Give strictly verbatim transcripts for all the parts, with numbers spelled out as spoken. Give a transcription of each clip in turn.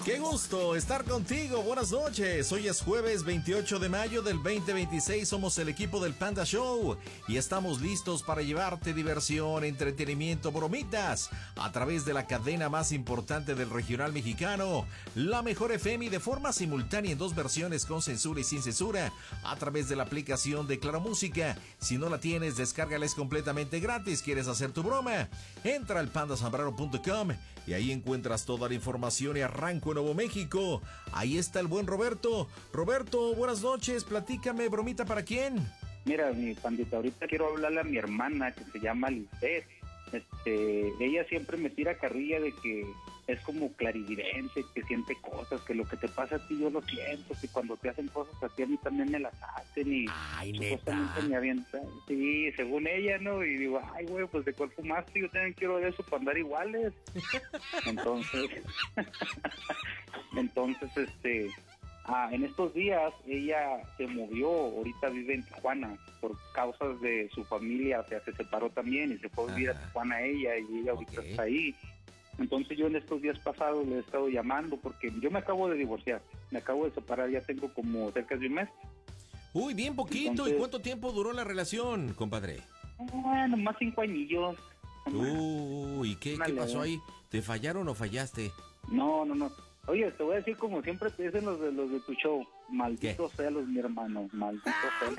Qué gusto estar contigo, buenas noches. Hoy es jueves veintiocho de mayo del veinte veintiséis, somos el equipo del Panda Show y estamos listos para llevarte diversión, entretenimiento, bromitas a través de la cadena más importante del regional mexicano, la Mejor F M, y de forma simultánea en dos versiones, con censura y sin censura, a través de la aplicación de Claro Música. Si no la tienes, descárgala, es completamente gratis. ¿Quieres hacer tu broma? Entra al panda zambrano punto com y ahí encuentras toda la información y arranco en Nuevo México. Ahí está el buen Roberto. Roberto, buenas noches, platícame, bromita, ¿para quién? Mira, mi pandita, ahorita quiero hablarle a mi hermana que se llama Lisbeth. Este, ella siempre me tira carrilla de que es como clarividente, que siente cosas, que lo que te pasa a ti yo lo siento, que cuando te hacen cosas a ti a mí también me las hacen y ay, neta, me avientan. Sí, según ella, ¿no? Y digo, ay, güey, pues de cuál fumaste, yo también quiero de eso para andar iguales. Entonces, entonces, este, ah, en estos días ella se movió, ahorita vive en Tijuana por causas de su familia, o sea, se separó también y se fue a vivir a Tijuana ella, y ella ahorita okay. está ahí. Entonces yo en estos días pasados le he estado llamando porque yo me acabo de divorciar, me acabo de separar, ya tengo como cerca de un mes. Uy, bien poquito. Entonces, ¿y cuánto tiempo duró la relación, compadre? Bueno, más cinco añillos. Uy, ¿y qué, qué pasó ahí? ¿Te fallaron o fallaste? No, no, no. Oye, te voy a decir como siempre te dicen los de los de tu show, malditos celos, mi hermano, malditos celos.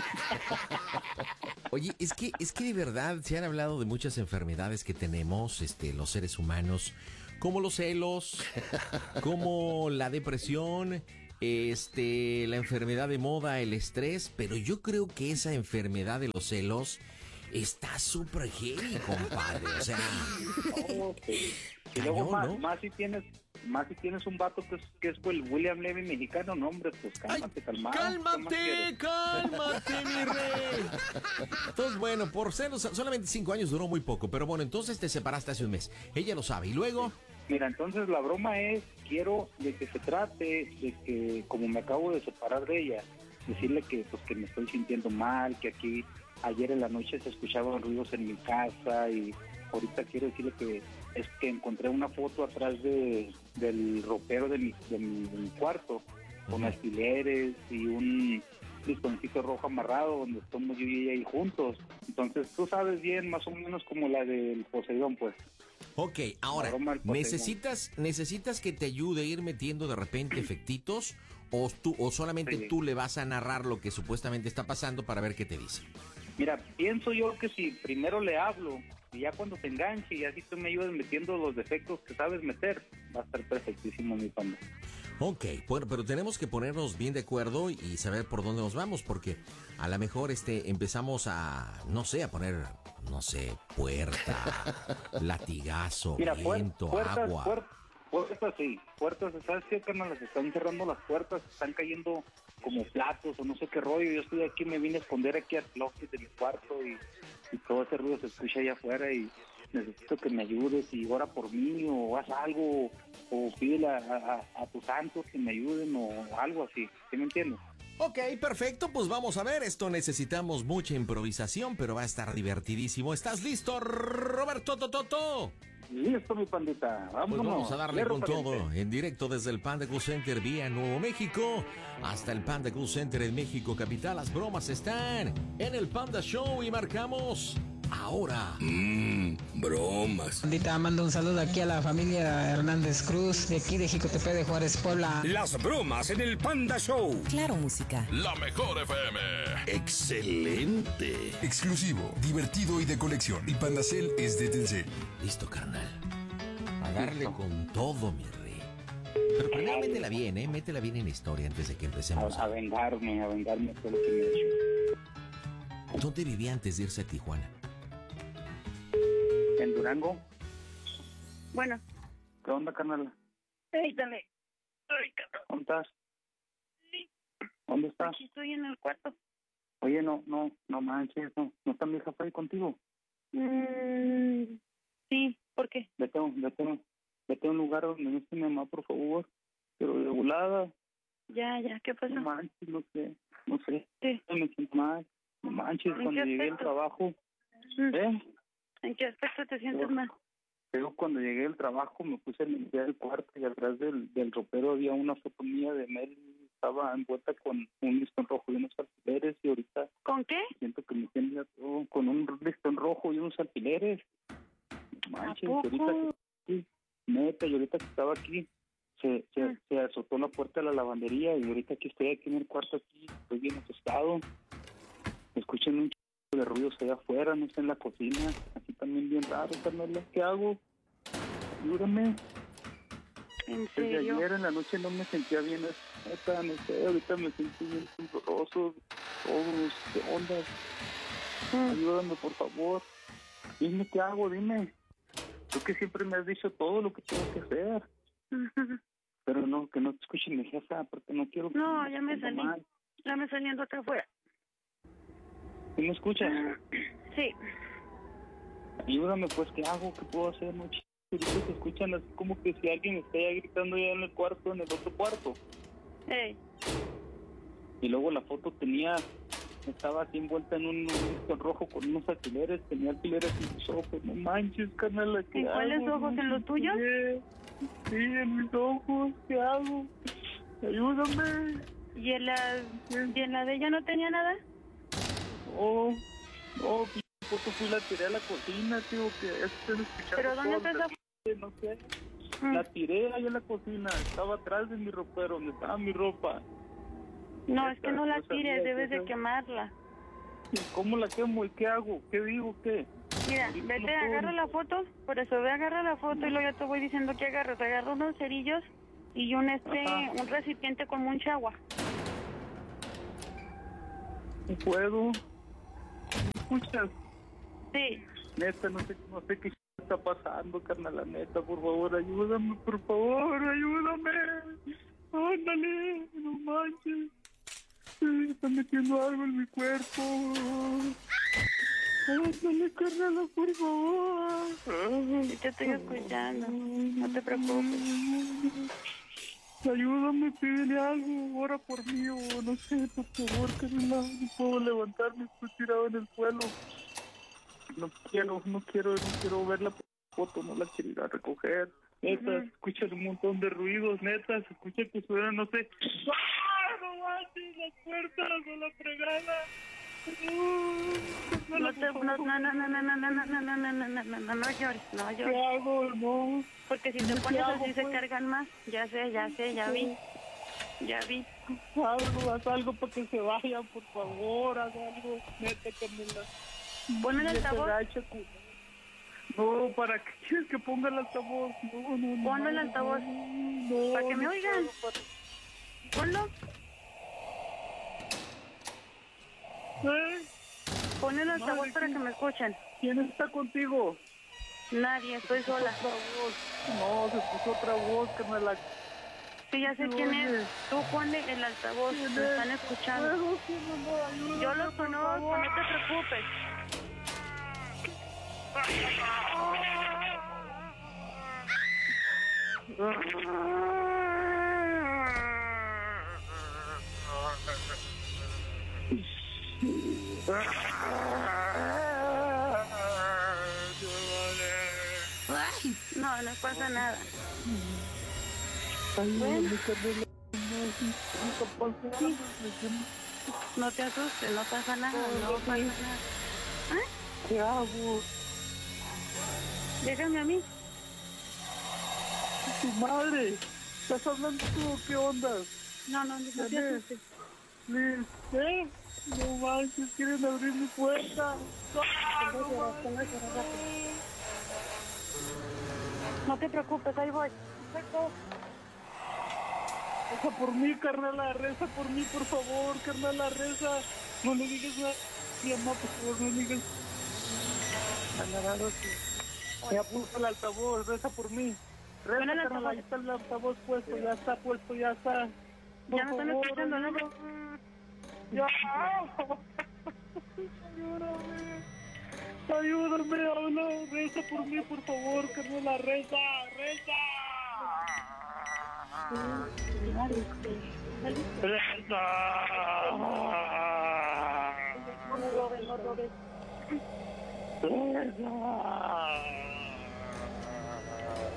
Oye, es que es que de verdad se han hablado de muchas enfermedades que tenemos, este, los seres humanos, como los celos, como la depresión, este, la enfermedad de moda, el estrés, pero yo creo que esa enfermedad de los celos está súper heavy, compadre, o sea. Oh, okay. Y luego cañón, más, ¿no? más si tienes, más si tienes un vato que es, que es el William Levy mexicano, no, hombre, pues cálmate, calmado. Cálmate, cálmate, mi rey. Entonces, bueno, por ser solamente cinco años duró muy poco, pero bueno, entonces te separaste hace un mes. Ella lo sabe, ¿y luego? Mira, entonces la broma es, quiero de que se trate de que, como me acabo de separar de ella, decirle que pues que me estoy sintiendo mal, que aquí ayer en la noche se escuchaban ruidos en mi casa, y ahorita quiero decirle que es que encontré una foto atrás de del ropero de mi, de mi, de mi cuarto, con uh-huh. alfileres y un listoncito rojo amarrado donde estamos yo y ella ahí juntos. Entonces tú sabes bien más o menos como la del Poseidón, pues. Ok, ahora, ¿necesitas necesitas que te ayude a ir metiendo de repente efectitos o tú o solamente sí. tú le vas a narrar lo que supuestamente está pasando para ver qué te dice? Mira, pienso yo que si primero le hablo y ya cuando te enganche y así tú me ayudas metiendo los defectos que sabes meter, va a estar perfectísimo, mi panda. Ok, bueno, pero tenemos que ponernos bien de acuerdo y saber por dónde nos vamos, porque a lo mejor este empezamos a, no sé, a poner, no sé, puerta, latigazo, Mira, viento, puertas, agua. Puertas, puertas, sí, puertas, ¿sabes qué, carnal? Las están cerrando las puertas, están cayendo como platos o no sé qué rollo. Yo estoy aquí, me vine a esconder aquí al closet de mi cuarto y, y todo ese ruido se escucha allá afuera y necesito que me ayudes y ora por mí o haz algo o pídele a, a, a tus santos que me ayuden o algo así, ¿sí me entiendes? Ok, perfecto, pues vamos a ver, esto necesitamos mucha improvisación, pero va a estar divertidísimo. ¿Estás listo, Roberto Tototo? Listo, mi pandita, vámonos. Pues vamos a darle con todo, en directo desde el Panda Cool Center vía Nuevo México hasta el Panda Cool Center en México capital. Las bromas están en el Panda Show y marcamos ahora. Mmm, bromas. Pandita, mando un saludo aquí a la familia Hernández Cruz, de aquí de Jicotepec de Juárez, Puebla. Las bromas en el Panda Show. Claro Música. La Mejor F M. Excelente. Exclusivo, divertido y de colección. Y Pandacel es de Telcel. Listo, carnal. A darle con todo, mi rey. Pero primero métela bien, ¿eh? Métela bien en la historia antes de que empecemos. A, a vengarme, a vengarme por lo que me he hecho. ¿Dónde vivía antes de irse a Tijuana? En Durango. Bueno. ¿Qué onda, carnal? Ay, dale. Ay, cabrón. ¿Dónde estás? Sí. ¿Dónde estás? Aquí estoy en el cuarto. Oye, no, no, no manches, no, ¿no está mi jefa ahí contigo? Mm, sí, ¿por qué? Vete, vete, vete a un lugar donde no esté mi mamá, por favor, pero de volada. Ya, ya, ¿qué pasó? No manches, no sé, no sé. Sí. Me siento mal, no manches, cuando llegué al trabajo. Mm. ¿Eh? ¿En qué aspecto te sientes mal? Luego cuando llegué del trabajo me puse a limpiar el cuarto y atrás del, del ropero había una foto mía de Mel. Estaba envuelta con un listón rojo y unos alfileres y ahorita ¿Con qué? siento que me tiembla todo con un listón rojo y unos alfileres. Manches, poco? ahorita que, sí, neta, y ahorita que estaba aquí se, se, Mm. se azotó la puerta de la lavandería y ahorita que estoy aquí en el cuarto aquí estoy bien asustado. Escuchen un chico de ruidos allá afuera, no sé, en la cocina, así también bien raro, Carmela. ¿Qué hago? Ayúdame. ¿En Desde serio? ayer en la noche no me sentía bien, neta, no sé, ahorita me siento bien tembloroso, todos, ¿qué onda? Mm. Ayúdame, por favor. Dime qué hago, dime. Tú que siempre me has dicho todo lo que tengo que hacer. Pero no, que no te escuche mi jefa, porque no quiero que No, ya me sienta salí. mal. Ya me saliendo acá afuera. ¿Sí me escuchas? Sí. Ayúdame, pues, ¿qué hago? ¿Qué puedo hacer? No, ch- ahorita se escuchan así como que si alguien está ya gritando ya en el cuarto, en el otro cuarto. Hey. Y luego la foto tenía, estaba así envuelta en un listón rojo con unos alfileres, tenía alfileres en mis ojos. No manches, carnal, ¿qué ¿En cuáles hago? ojos? No ¿En los sé tuyos? qué. Sí, en mis ojos, ¿qué hago? Ayúdame. ¿Y en la, y en la de ella no tenía nada? Oh, oh, p- foto fui la tiré a la cocina, tío, que estén escuchando. ¿Pero dónde todo, está esa que no sé. Mm. La tiré ahí en la cocina, estaba atrás de mi ropero, donde estaba mi ropa. No, es que no la Yo sabía tires, que debes de eso- quemarla. ¿Y cómo la quemo y qué hago? ¿Qué digo? ¿Qué? Mira, Ahorita vete, no puedo agarra ni- la foto, por eso ve, agarra la foto y luego yo te voy diciendo que agarras. Agarra unos cerillos y un este, Ajá. un recipiente con mucha agua. No puedo. ¿Me escuchas? Sí. Neta, no sé, no sé qué está pasando, carnal, la neta, por favor, ayúdame, por favor, ayúdame. Ándale, no manches. Se está metiendo algo en mi cuerpo. Ándale, carnal, por favor. Sí te estoy escuchando, no te preocupes. Ayúdame, pídele algo, ora por mí o no sé, por favor, carnal, no puedo levantarme, estoy tirado en el suelo. No quiero, no quiero, no quiero ver la foto, no la quiero ir a recoger. Neta, Ujú. se escuchan un montón de ruidos, neta, se escucha que suena, no sé. ¡Ah, no manches, las puertas o la fregada! No, No, te, no, no, no, no, no, no, no, no, no, no, no, no, no, no, no, no llores, no ¿Qué llores. hago? No. Porque si te ¿Qué pones hago, así se pues? cargan más. Ya sé, ya sé, ya vi. Ya vi. Algo, haz algo para que se vayan, por favor, haz algo. Neta, Camila. Pon el Ya te altavoz. agacha, cu- No, ¿para qué quieres que ponga el altavoz? No, no, no. Ponlo el no, altavoz. No, Para que me no oigan. puedo, Ponlo. para- ¿Eh? Pon el altavoz Madre, para ¿qué? que me escuchen. ¿Quién está contigo? Nadie, estoy sola. Otra voz. No, se puso otra voz que me la... Sí, ya sé Sí, quién oye. es. Tú ponle el altavoz, ¿Quién me es? están escuchando. Puedo, que no, no, ayúdame, Yo los por conozco, favor. no te preocupes. No, no pasa nada. Ayúdame, Carmela. No, sí, sí, capaz de algo, ¿qué- No te asustes, no pasa nada, no pasa nada. ¿Ah? ¿Qué hago? Déjame a mí. Tu madre. ¿Estás hablando tú o qué onda? No, no, no te ¿Quién es? asustes. Liz, ¿eh? No manches, quieren abrir mi puerta. ¡Ah, no manches! No te preocupes, ahí voy. Reza por mí, carnala, reza por mí, por favor, carnala, reza. No le digas nada a mi mamá, por favor, no le digas. Agarrado que... Ya puso el altavoz, reza por mí. Reza, Pon el carnala, altavoz. ahí está el altavoz puesto, ya está puesto, ya está. Por Ya me están favor, escuchando, ¿no? ayúdame. Ya. Ayúdame. Ayúdame, habla, reza por mí, por favor, carnala, reza, reza. No robes, no robes.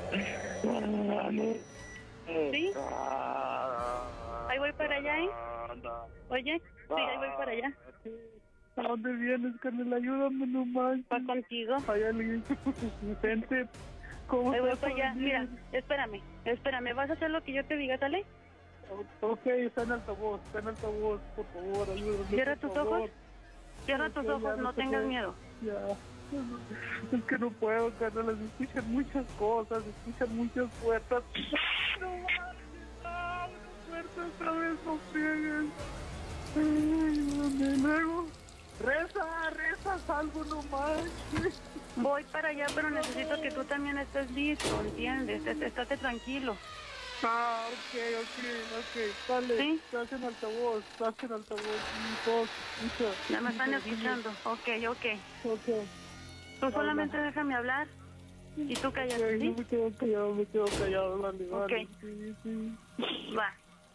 ¿Sí? Ahí voy para allá, ¿eh? Oye, sí, ahí voy para allá. ¿A dónde vienes, carnal? Ayúdame nomás. ¿Va contigo? Hay alguien. Vente. ¿Cómo Ahí voy estás? para allá. Mira, espérame, espérame. ¿Vas a hacer lo que yo te diga, sale? Ok, está en altavoz, está en altavoz. Por favor, ayúdame. Cierra por tus favor. ojos. Cierra tus Ok, ojos, ya no sé tengas qué. miedo. Ya. Es que no puedo, carnal. Se escuchan muchas cosas, se escuchan muchas puertas. No mames, no, una puerta otra vez, no friegues. Ay, mami, luego. Reza, reza, salvo nomás. Voy para allá, pero necesito que tú también estés listo, ¿entiendes? Est- Estate tranquilo. Ah, ok, ok, ok. Dale, ¿Sí? estás en altavoz, estás en altavoz. Y todos escuchan. Ya me están Dime, dime. escuchando. Ok, ok. Ok. Tú solamente déjame hablar y tú Ok, cállate, yo ¿sí? me quedo callado, me quedo callado, dale, dale. Ok. Sí, sí. Va.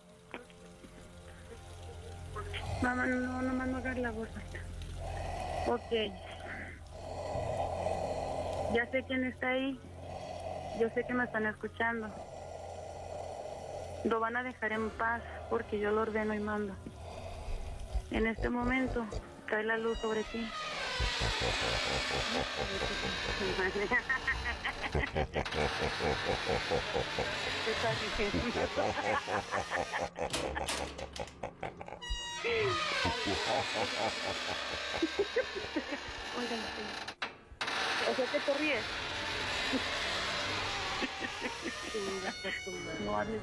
Mamá, no, no me hagas la voz. Ok. Ya sé quién está ahí. Yo sé que me están escuchando. Lo van a dejar en paz porque yo lo ordeno y mando. En este momento cae la luz sobre ti. ¿Qué estás diciendo? O sea que te ríes. No hables.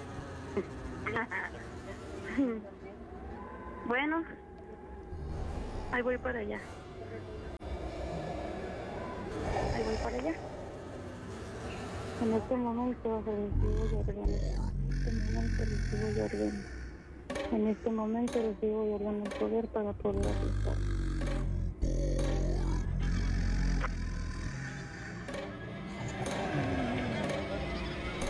Bueno, ahí voy para allá. Ahí voy para allá. En este momento recibo y ordeno. En este momento recibo y ordeno. En este momento recibo y ordeno el poder para poder aplicar.